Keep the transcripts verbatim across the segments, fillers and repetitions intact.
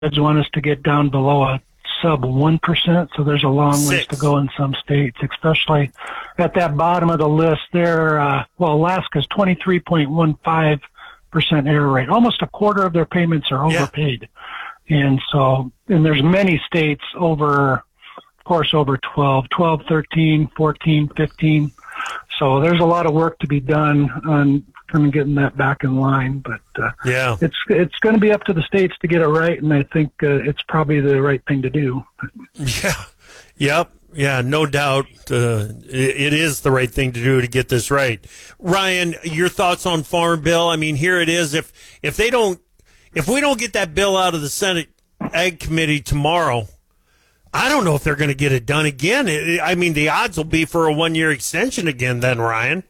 Feds want us to get down below a sub one percent, so there's a long Six. ways to go in some states, especially at that bottom of the list there. Uh, well, Alaska's twenty-three point one five percent error rate. Almost a quarter of their payments are Yeah. overpaid. And so, and there's many states over, of course, over twelve, twelve, thirteen, fourteen, fifteen. So there's a lot of work to be done on kind of getting that back in line, but uh, Yeah. it's it's going to be up to the states to get it right, and I think uh, it's probably the right thing to do. Yeah. Yep. Yeah, no doubt. Uh, it, it is the right thing to do to get this right. Ryan, your thoughts on Farm Bill? I mean, here it is. If if they don't, if we don't get that bill out of the Senate Ag Committee tomorrow, I don't know if they're going to get it done again. It, I mean, the odds will be for a one year extension again. Then, Ryan.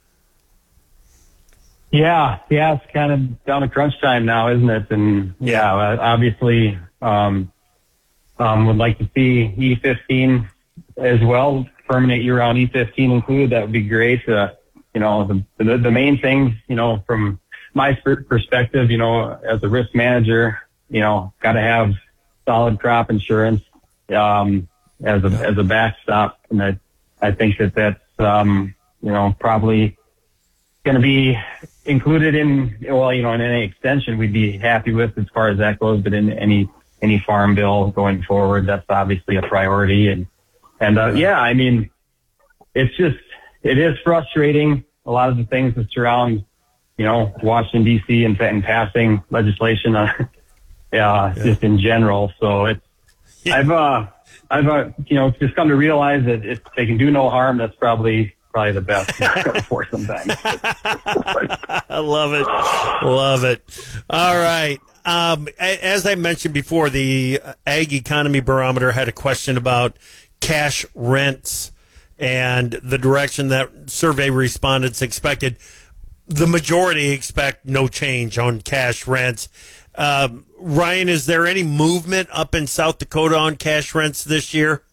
Yeah, yeah, it's kind of down to crunch time now, isn't it? And yeah, uh, obviously, um, um, would like to see E fifteen as well, permanent year-round E fifteen included. That would be great. Uh, you know, the, the the main things, you know, from my per- perspective, you know, as a risk manager, you know, got to have solid crop insurance um, as a as a backstop, and I I think that that's um, you know probably going to be included in, well, you know, in any extension we'd be happy with as far as that goes, but in any, any farm bill going forward, that's obviously a priority. And, and, uh, yeah, I mean, it's just, it is frustrating. A lot of the things that surround, you know, Washington D C and, and passing legislation, uh, yeah, just in general. So it's, Yeah. I've, uh, I've, uh, you know, just come to realize that if they can do no harm, that's probably, probably the best for sometimes. I love it. Love it. All right. Um, a- as I mentioned before, the Ag Economy Barometer had a question about cash rents and the direction that survey respondents expected. The majority expect no change on cash rents. Um, Ryan, is there any movement up in South Dakota on cash rents this year?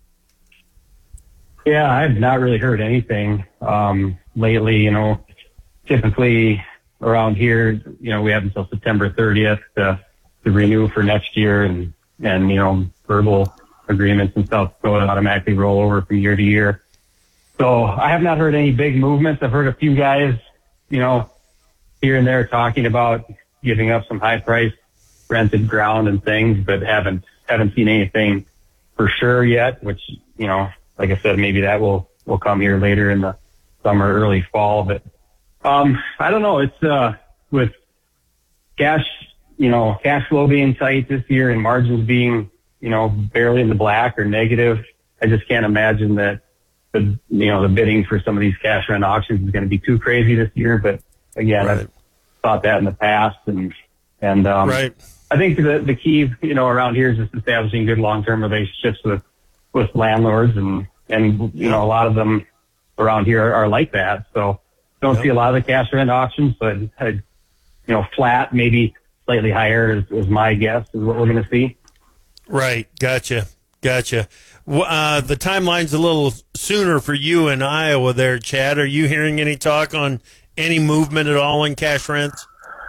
Yeah, I've not really heard anything um, lately. You know, typically around here, you know, we have until September thirtieth to, to renew for next year, and and you know, verbal agreements in South Dakota automatically roll over from year to year. So I have not heard any big movements. I've heard a few guys, you know, here and there talking about giving up some high price rented ground and things, but haven't haven't seen anything for sure yet. Which, you know, like I said, maybe that will, will come here later in the summer, early fall. But um, I don't know. It's uh, with cash, you know, cash flow being tight this year and margins being, you know, barely in the black or negative. I just can't imagine that the, you know, the bidding for some of these cash rent auctions is going to be too crazy this year. But again, Right. I've thought that in the past, and and um, Right. I think the the key, you know, around here is just establishing good long term relationships with. with landlords, and, and, you know, a lot of them around here are, are like that. So don't Yep. see a lot of the cash rent auctions, but, uh, you know, flat, maybe slightly higher is, is my guess is what we're going to see. Right. Gotcha. Gotcha. W- Uh, the timeline's a little sooner for you in Iowa there, Chad. Are you hearing any talk on any movement at all in cash rents?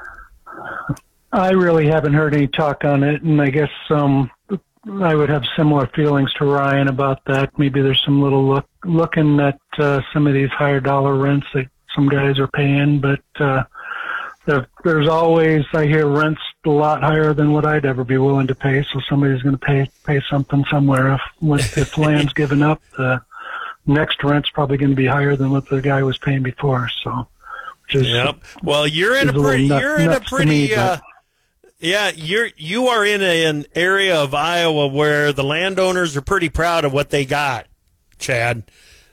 I really haven't heard any talk on it, and I guess um, I would have similar feelings to Ryan about that. Maybe there's some little look looking at uh, some of these higher dollar rents that some guys are paying, but uh, there, there's always, I hear rents a lot higher than what I'd ever be willing to pay, so somebody's going to pay pay something somewhere. If, when, if land's given up, the next rent's probably going to be higher than what the guy was paying before. So, which is, Yep. Well, you're in a is a little pretty, nut- you're in a nuts to pretty, me, uh, but- yeah, you're, you are in a, an area of Iowa where the landowners are pretty proud of what they got, Chad.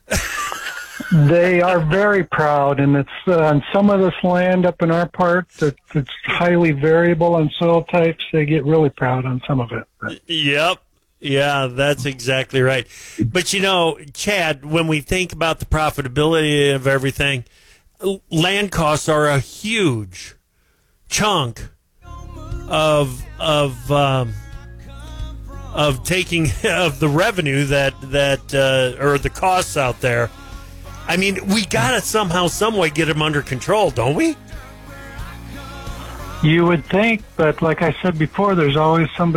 They are very proud, and it's uh, on some of this land up in our part that it's highly variable on soil types. They get really proud on some of it. But Yep. Yeah, that's exactly right. But, you know, Chad, when we think about the profitability of everything, l- land costs are a huge chunk of of um, of taking of the revenue that that uh, or the costs out there. I mean, we gotta somehow, some way, get them under control, don't we? You would think, but like I said before, there's always somebody